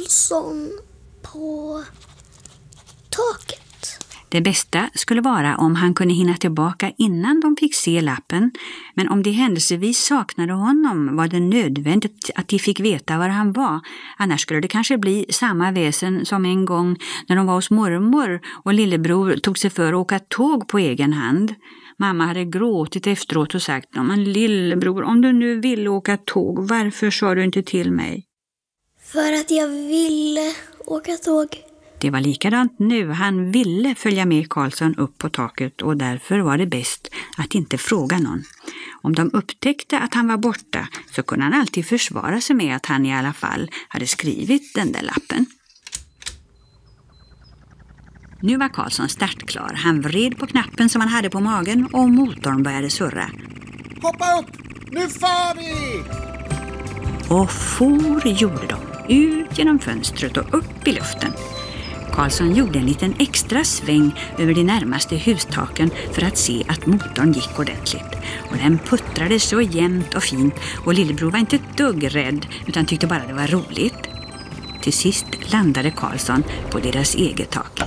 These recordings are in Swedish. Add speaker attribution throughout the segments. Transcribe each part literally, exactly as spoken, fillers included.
Speaker 1: Karlsson på taket?
Speaker 2: Det bästa skulle vara om han kunde hinna tillbaka innan de fick se lappen, men om de händelsevis saknade honom var det nödvändigt att de fick veta var han var. Annars skulle det kanske bli samma väsen som en gång när de var hos mormor och lillebror tog sig för att åka tåg på egen hand. Mamma hade gråtit efteråt och sagt: men lillebror, om du nu ville åka tåg, varför sa du inte till mig?
Speaker 1: För att jag ville åka tåg.
Speaker 2: Det var likadant nu. Han ville följa med Karlsson upp på taket och därför var det bäst att inte fråga någon. Om de upptäckte att han var borta så kunde han alltid försvara sig med att han i alla fall hade skrivit den där lappen. Nu var Karlsson startklar. Han vred på knappen som han hade på magen och motorn började surra.
Speaker 3: Hoppa upp! Nu far vi!
Speaker 2: Och for gjorde de, ut genom fönstret och upp i luften. Karlsson gjorde en liten extra sväng över de närmaste hustaken för att se att motorn gick ordentligt. Och den puttrade så jämnt och fint och lillebror var inte ett dugg rädd utan tyckte bara det var roligt. Till sist landade Karlsson på deras eget tak.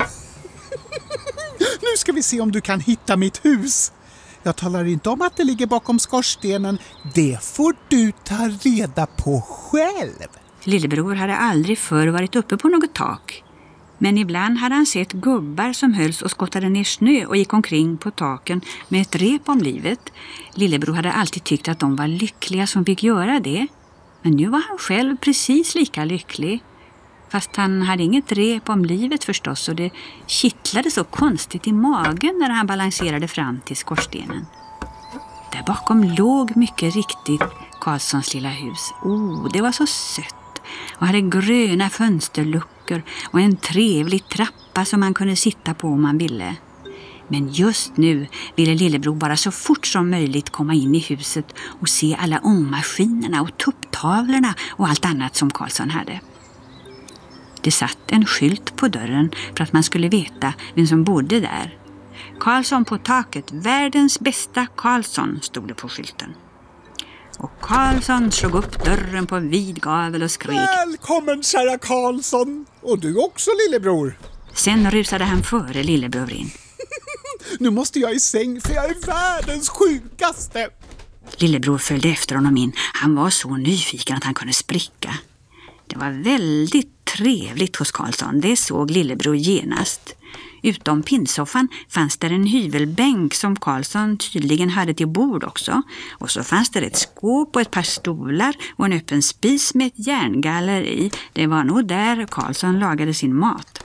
Speaker 3: Nu ska vi se om du kan hitta mitt hus. Jag talar inte om att det ligger bakom skorstenen. Det får du ta reda på själv.
Speaker 2: Lillebror hade aldrig förr varit uppe på något tak. Men ibland hade han sett gubbar som hölls och skottade ner snö och gick omkring på taken med ett rep om livet. Lillebror hade alltid tyckt att de var lyckliga som fick göra det. Men nu var han själv precis lika lycklig. Fast han hade inget rep om livet förstås och det kittlade så konstigt i magen när han balanserade fram till skorstenen. Där bakom låg mycket riktigt Karlssons lilla hus. Oh, det var så sött och hade gröna fönsterluckor och en trevlig trappa som man kunde sitta på om man ville. Men just nu ville lillebror bara så fort som möjligt komma in i huset och se alla ångmaskinerna och tupptavlorna och allt annat som Karlsson hade. Det satt en skylt på dörren för att man skulle veta vem som bodde där. Karlsson på taket, världens bästa Karlsson, stod det på skylten. Och Karlsson slog upp dörren på vid gavel och skrek:
Speaker 3: Välkommen kära Karlsson! Och du också lillebror.
Speaker 2: Sen rusade han före lillebror in.
Speaker 3: Nu måste jag i säng för jag är världens sjukaste.
Speaker 2: Lillebror följde efter honom in. Han var så nyfiken att han kunde spricka. Det var väldigt trevligt hos Karlsson, det såg lillebror genast. Utom pinnsoffan fanns där en hyvelbänk som Karlsson tydligen hade till bord också. Och så fanns det ett skåp och ett par stolar och en öppen spis med ett järngaller i. Det var nog där Karlsson lagade sin mat.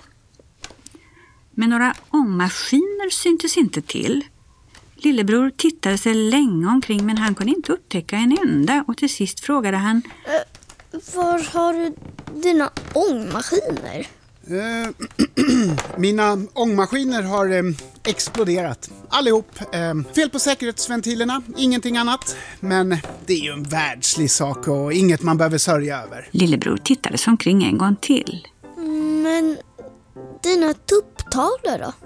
Speaker 2: Men några ångmaskiner syntes inte till. Lillebror tittade sig länge omkring men han kunde inte upptäcka en enda och till sist frågade han:
Speaker 1: Var har du dina ångmaskiner?
Speaker 3: Eh, mina ångmaskiner har eh, exploderat. Allihop. Eh, fel på säkerhetsventilerna, ingenting annat. Men det är ju en världslig sak och inget man behöver sörja över.
Speaker 2: Lillebror tittade sig omkring en gång till.
Speaker 1: Men dina tupptavlor då?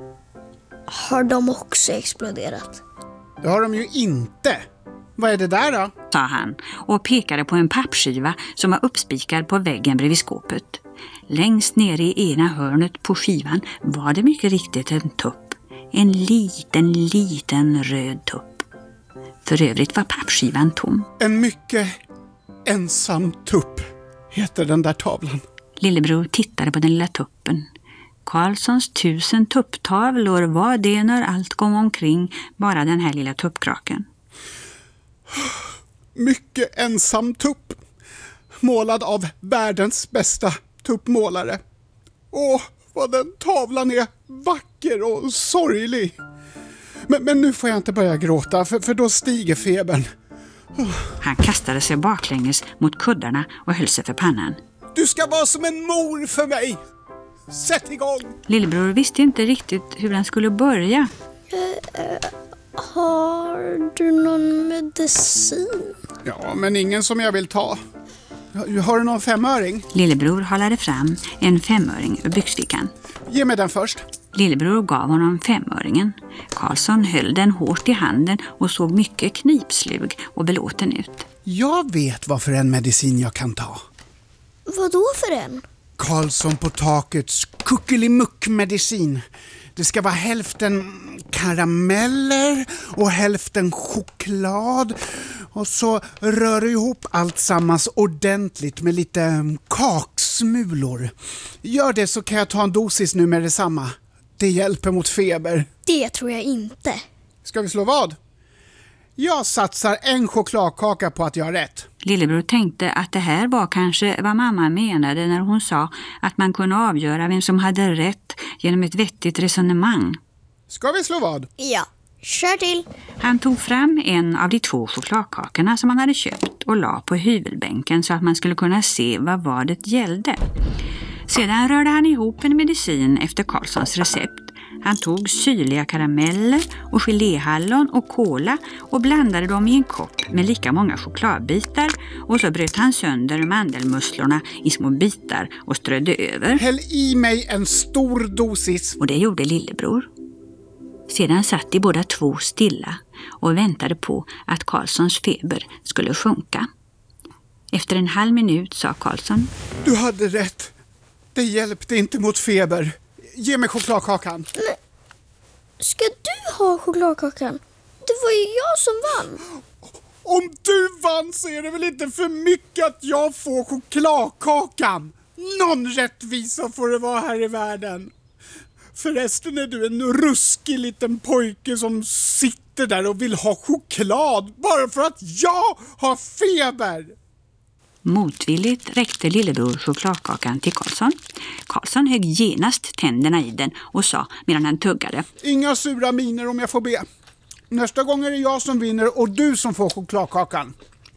Speaker 1: Har de också exploderat?
Speaker 3: Det har de ju inte. Vad är det där då?
Speaker 2: Sa han och pekade på en pappskiva som var uppspikad på väggen bredvid skåpet. Längst ner i ena hörnet på skivan var det mycket riktigt en tupp. En liten, liten röd tupp. För övrigt var pappskivan tom.
Speaker 3: En mycket ensam tupp heter den där tavlan.
Speaker 2: Lillebror tittade på den lilla tuppen. Karlssons tusen tupptavlor var det när allt kom omkring, bara den här lilla tuppkraken.
Speaker 3: Mycket ensam tupp. Målad av världens bästa tuppmålare. Åh, vad den tavlan är vacker och sorglig. Men, men nu får jag inte börja gråta för, för då stiger febern. Oh.
Speaker 2: Han kastade sig baklänges mot kuddarna och höll sig för pannan.
Speaker 3: Du ska vara som en mor för mig. Sätt igång.
Speaker 2: Lillebror visste inte riktigt hur han skulle börja.
Speaker 1: Uh, uh, har du någon medicin?
Speaker 3: Ja, men ingen som jag vill ta. Har du någon femöring?
Speaker 2: Lillebror halade fram en femöring ur byxfickan.
Speaker 3: Ge mig den först.
Speaker 2: Lillebror gav honom femöringen. Karlsson höll den hårt i handen och såg mycket knipslug och belåten ut.
Speaker 3: Jag vet vad för en medicin jag kan ta.
Speaker 1: Vad då för en?
Speaker 3: Karlsson på takets kuckelimuckmedicin. Det ska vara hälften karameller och hälften choklad. Och så rör du ihop allt sammans ordentligt med lite kaksmulor. Gör det så kan jag ta en dosis nu med detsamma. Det hjälper mot feber.
Speaker 1: Det tror jag inte.
Speaker 3: Ska vi slå vad? Jag satsar en chokladkaka på att jag har rätt.
Speaker 2: Lillebror tänkte att det här var kanske vad mamma menade när hon sa att man kunde avgöra vem som hade rätt genom ett vettigt resonemang.
Speaker 3: Ska vi slå vad?
Speaker 1: Ja, kör till.
Speaker 2: Han tog fram en av de två chokladkakorna som han hade köpt och la på hyvelbänken så att man skulle kunna se vad vadet gällde. Sedan rörde han ihop en medicin efter Karlssons recept. Han tog syrliga karameller och geléhallon och kola och blandade dem i en kopp med lika många chokladbitar och så bröt han sönder mandelmusslorna i små bitar och strödde över.
Speaker 3: Häll i mig en stor dosis.
Speaker 2: Och det gjorde lillebror. Sedan satt de båda två stilla och väntade på att Karlssons feber skulle sjunka. Efter en halv minut sa Karlsson:
Speaker 3: Du hade rätt. Det hjälpte inte mot feber. Ge mig chokladkakan.
Speaker 1: Men ska du ha chokladkakan? Det var ju jag som vann.
Speaker 3: Om du vann så är det väl inte för mycket att jag får chokladkakan. Någon rättvisa får det vara här i världen. Förresten är du en ruskig liten pojke som sitter där och vill ha choklad bara för att jag har feber.
Speaker 2: Motvilligt räckte lillebror chokladkakan till Karlsson. Karlsson högg genast tänderna i den och sa medan han tuggade:
Speaker 3: Inga sura miner om jag får be. Nästa gång är det jag som vinner och du som får chokladkakan.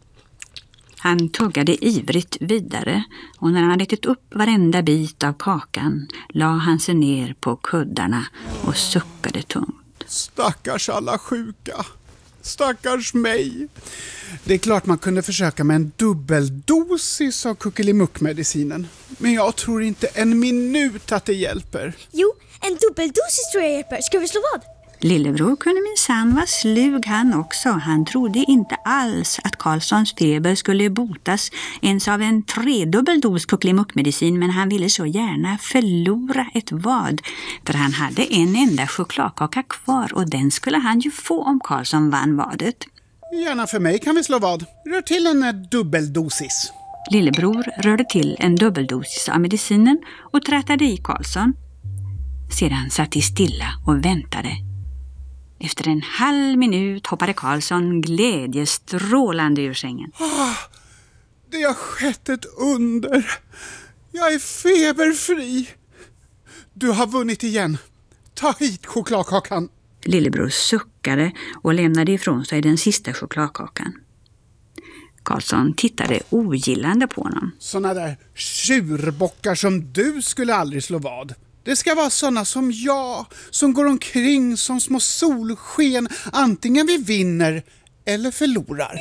Speaker 2: Han tuggade ivrigt vidare och när han hade ätit upp varenda bit av kakan la han sig ner på kuddarna och suckade tungt.
Speaker 3: Stackars alla sjuka. Stackars mig. Det är klart man kunde försöka med en dubbeldosis av kuckelimuckmedicinen. Men jag tror inte en minut att det hjälper.
Speaker 1: Jo, en dubbeldosis tror jag hjälper. Ska vi slå vad?
Speaker 2: Lillebror kunde minsann vara slug han också. Han trodde inte alls att Karlssons feber skulle botas ens av en tredubbel dos kuckelimuckmedicin, men han ville så gärna förlora ett vad. För han hade en enda chokladkaka kvar och den skulle han ju få om Karlsson vann vadet.
Speaker 3: Gärna för mig kan vi slå vad. Rör till en dubbeldosis.
Speaker 2: Lillebror rörde till en dubbeldosis av medicinen och trättade i Karlsson. Sedan satt de stilla och väntade. Efter en halv minut hoppade Karlsson glädjestrålande ur sängen.
Speaker 3: Ah, det har skett ett under. Jag är feberfri. Du har vunnit igen. Ta hit chokladkakan.
Speaker 2: Lillebror suckade och lämnade ifrån sig den sista chokladkakan. Karlsson tittade ogillande på honom.
Speaker 3: Såna där tjurbockar som du skulle aldrig slå vad. Det ska vara såna som jag, som går omkring som små solsken, antingen vi vinner eller förlorar.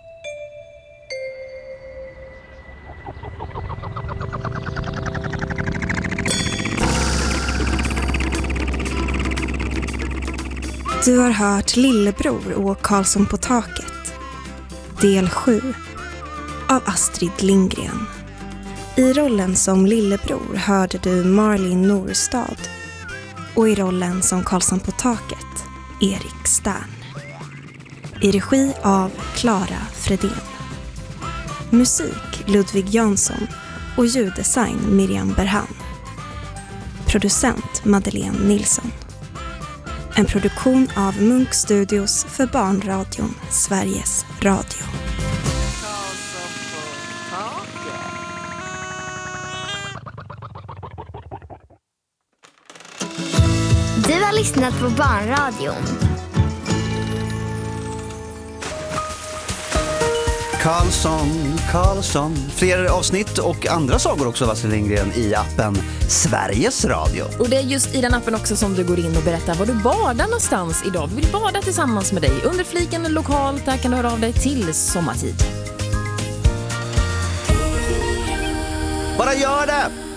Speaker 4: Du har hört Lillebror och Karlsson på taket. Del sju av Astrid Lindgren. I rollen som Lillebror hörde du Marlin Norstad och i rollen som Karlsson på taket Erik Stern. I regi av Clara Fredén. Musik Ludvig Jansson och ljuddesign Miriam Berhan. Producent Madeleine Nilsson. En produktion av Munk Studios för barnradion Sveriges Radio.
Speaker 1: Du har lyssnat på barnradion.
Speaker 5: Karlsson, Karlsson. Fler avsnitt och andra sagor också av Astrid Lindgren i appen Sveriges Radio.
Speaker 6: Och det är just i den appen också som du går in och berättar var du badar någonstans idag. Vi vill bada tillsammans med dig. Under fliken lokalt, där kan du höra av dig till sommartid.
Speaker 5: Bara gör det!